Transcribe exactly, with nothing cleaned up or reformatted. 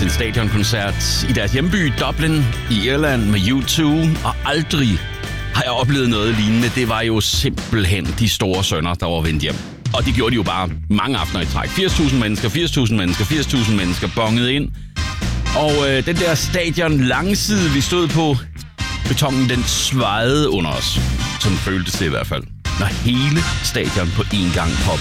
til en stadionkoncert i deres hjemby Dublin i Irland med U to, og aldrig har jeg oplevet noget lignende. Det var jo simpelthen de store sønner, der var vendt hjem. Og det gjorde de jo bare mange aftener i træk. firs tusind mennesker, firs tusind mennesker, firs tusind mennesker bonget ind. Og øh, den der stadion langside, vi stod på, betongen den svajede under os. Sådan føltes det i hvert fald. Når hele stadion på én gang poppede